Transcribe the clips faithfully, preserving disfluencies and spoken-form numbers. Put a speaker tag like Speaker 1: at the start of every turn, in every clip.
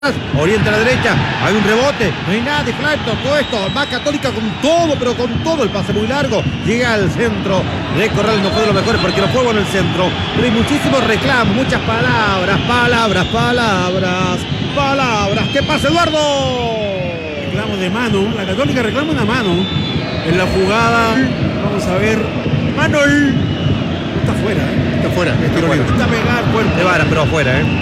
Speaker 1: Orienta a la derecha, hay un rebote, no hay nada de Clapton, todo esto, va Católica con todo, pero con todo, el pase muy largo, llega al centro, de Corral no fue de los mejores porque lo fue bueno en el centro, pero hay muchísimos reclamos, muchas palabras, palabras, palabras, palabras, ¿qué pasa, Eduardo?
Speaker 2: Reclamo de mano, la Católica reclama una mano en la jugada, vamos a ver,
Speaker 1: Manuel,
Speaker 2: está fuera, ¿eh?
Speaker 1: está fuera,
Speaker 2: está,
Speaker 1: está,
Speaker 2: fuera. está pegado al cuerpo.
Speaker 1: De vara, pero afuera, ¿eh?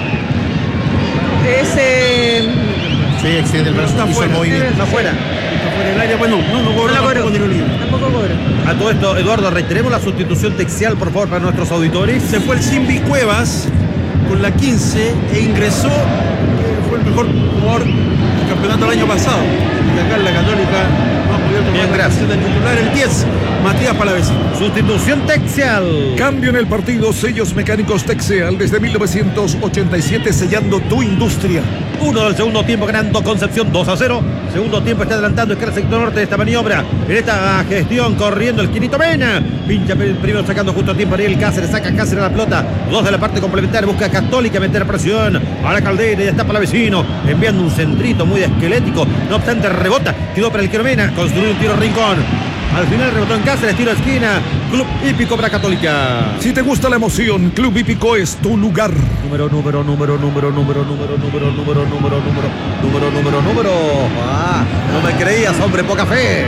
Speaker 3: Ese.
Speaker 1: Sí, extiende el brazo,
Speaker 2: está
Speaker 1: hizo
Speaker 2: fuera,
Speaker 1: el movimiento.
Speaker 3: Está
Speaker 1: fuera.
Speaker 2: Está fuera del área, bueno, no, no cobró
Speaker 3: No
Speaker 2: tampoco
Speaker 3: cobró.
Speaker 2: tiro libre.
Speaker 3: Tampoco cobró.
Speaker 1: A todo esto, Eduardo, reiteremos la sustitución textual, por favor, para nuestros auditores.
Speaker 2: Se fue el Simbi Cuevas con la quince e ingresó, que fue el mejor jugador del campeonato del año pasado. Y acá en la Católica no ha podido tomar
Speaker 1: Bien,
Speaker 2: la
Speaker 1: gracias.
Speaker 2: camiseta del titular, el diez, Matías Palavecino.
Speaker 1: Sustitución textual.
Speaker 4: Cambio en el partido, sellos mecánicos Texeal desde mil novecientos ochenta y siete, sellando tu industria.
Speaker 1: Uno del segundo tiempo ganando Concepción dos a cero. Segundo tiempo está adelantando el sector norte de esta maniobra. En esta gestión corriendo el Quinito Mena. Pincha primero sacando justo a tiempo Ariel Cáceres. Saca Cáceres a la pelota. Dos de la parte complementaria. Busca Católica meter presión. A la Caldera y ya está para vecino. Enviando un centrito muy esquelético. No obstante rebota. Quedó para el Quino Mena. Construye un tiro rincón. Al final rebotó en Cáceres, tiro a esquina. Club Hípico para Católica.
Speaker 4: Si te gusta la emoción, Club Hípico es tu lugar.
Speaker 1: Número, número, número, número, número, número, número, número, número, número, número, número, número. Ah, no me creías, hombre, poca fe.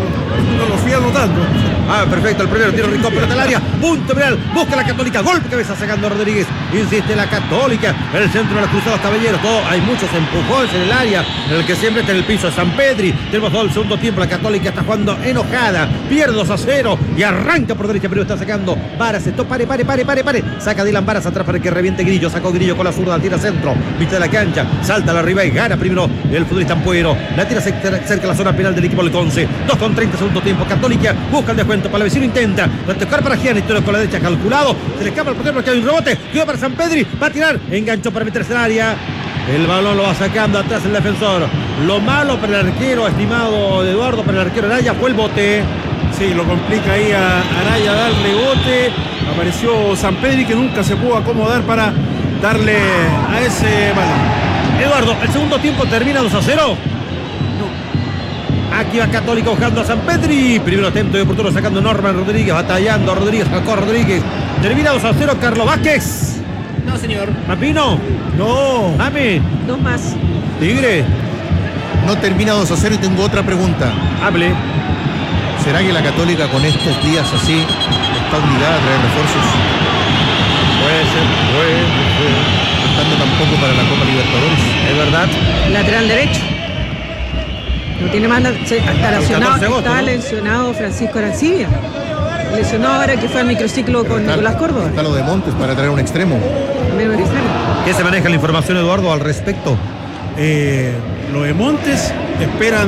Speaker 2: No lo fui anotando.
Speaker 1: Ah, perfecto, el primero tiro rincón, pelota al área. Punto penal, busca la Católica, golpe cabeza sacando a Rodríguez. Insiste la Católica, el centro de los cruzados caballeros. Todo, hay muchos empujones en el área, en el que siempre está en el piso de San Pedri. Tenemos todo el segundo tiempo, la Católica está jugando enojada, pierde dos a cero y arranca por derecha, pero está sacando Varas. Esto, pare, pare, pare, pare, pare. Saca Dylan Varas atrás para que reviente Grillo. Sacó Grillo con la zurda, tira centro, vista de la cancha, salta a la arriba y gana primero el futbolista Ampuero. La tira cerca de la zona penal del equipo del Conce. dos con treinta segundo tiempo. Católica busca el descuento. Para el vecino intenta tocar para Gianni, con la derecha calculado. Se le escapa el portero porque hay un rebote. Quedó para San Pedri. Va a tirar. Enganchó para meterse en el área. El balón lo va sacando atrás el defensor. Lo malo para el arquero, estimado de Eduardo, para el arquero Araya, fue el bote.
Speaker 2: Sí, lo complica ahí a Araya darle bote. Apareció San Pedri que nunca se pudo acomodar para darle a ese balón.
Speaker 1: Eduardo, el segundo tiempo termina dos a cero. Aquí va Católica buscando a San Pedri. Primero atento y oportuno sacando Norman Rodríguez. Batallando a Rodríguez. Sacó a Rodríguez. Termina dos a cero. Carlos Vázquez.
Speaker 3: No, señor.
Speaker 1: Mapino.
Speaker 2: No.
Speaker 1: Mami.
Speaker 3: Dos más.
Speaker 1: Tigre.
Speaker 5: No termina dos a cero y tengo otra pregunta.
Speaker 1: Hable.
Speaker 5: ¿Será que la Católica con estos días así está obligada a traer refuerzos?
Speaker 1: Puede ser. Puede ser.
Speaker 5: Estando tampoco para la Copa Libertadores.
Speaker 1: Es verdad.
Speaker 3: Lateral derecho. No tiene más. Está lesionado,
Speaker 1: catorce de agosto,
Speaker 3: está
Speaker 1: ¿no?
Speaker 3: lesionado Francisco Arancibia. Lesionó ahora que fue al microciclo con
Speaker 5: Está-
Speaker 3: Nicolás Córdoba.
Speaker 5: Está lo de Montes para traer un extremo.
Speaker 3: Medio Grisano.
Speaker 1: ¿Qué se maneja la información, Eduardo, al respecto?
Speaker 2: Eh, los de Montes esperan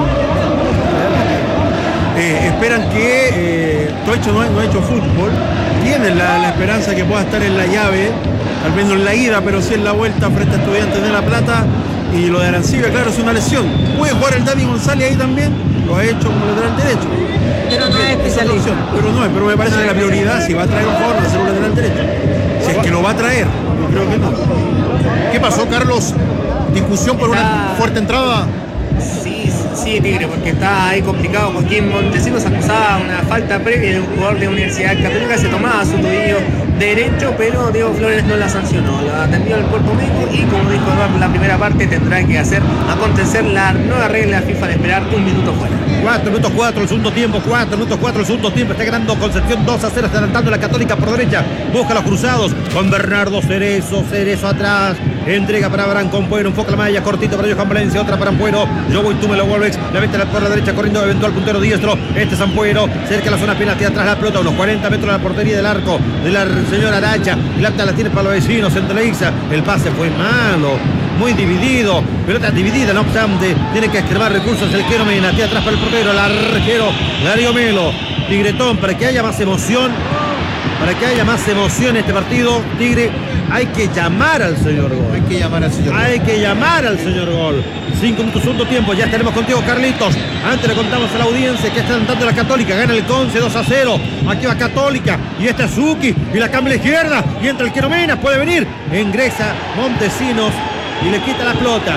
Speaker 2: eh, esperan que eh, Tocho no, ha- no ha hecho fútbol. Tienen la, la esperanza que pueda estar en la llave, al menos en la ida, pero sí en la vuelta frente a Estudiantes de La Plata. Y lo de Arancibia, claro, es una lesión. Puede jugar el Dani González ahí también, lo ha hecho como lateral derecho.
Speaker 3: Pero no es
Speaker 2: Esa es la
Speaker 3: especialista.
Speaker 2: opción, pero no es, pero me parece que la prioridad, si va a traer un jugador, va a ser un lateral derecho. Si es que lo va a traer, yo creo que no.
Speaker 5: ¿Qué pasó, Carlos? ¿Discusión por una
Speaker 6: Está-
Speaker 5: fuerte entrada?
Speaker 6: Sí, sí, Tigre, porque está ahí complicado. Joaquín Montesinos acusaba una falta previa de un jugador de Universidad Católica, se tomaba su tobillo derecho, pero Diego Flores no la sancionó, la atendió al cuerpo médico y, como dijo Eduardo, la primera parte tendrá que hacer acontecer la nueva regla FIFA de esperar un minuto fuera.
Speaker 1: cuatro minutos cuatro el segundo tiempo, cuatro minutos cuatro el segundo tiempo, está ganando Concepción dos a cero, está adelantando la Católica por derecha, busca los cruzados con Bernardo Cerezo, Cerezo atrás, entrega para Abraham Compuero, enfoca la malla, cortito para Johan Valencia, otra para Ampuero, yo voy, tú me lo vuelves, la vete por la derecha corriendo eventual puntero diestro, este es Ampuero, cerca de la zona penal, tiene atrás la pelota, unos cuarenta metros de la portería del arco de la señora Aracha, y la la tiene para los vecinos, centraliza, el pase fue malo, muy dividido, pelota dividida, no obstante, tiene que extremar recursos el Quino Mena, tiene atrás para el portero, el arquero Darío Melo, Tigretón, para que haya más emoción, para que haya más emoción en este partido, Tigre, hay que llamar al señor Gol.
Speaker 5: Hay que llamar al señor.
Speaker 1: Hay que llamar al señor Gol. Cinco minutos, segundo tiempo. Ya estaremos contigo, Carlitos. Antes le contamos a la audiencia que está dando la Católica. Gana el Conce dos a cero. Aquí va Católica. Y este es Zuki. Y la cambia a la izquierda. Y entra el Quino Mena. Puede venir. Ingresa Montesinos. y le quita la pelota.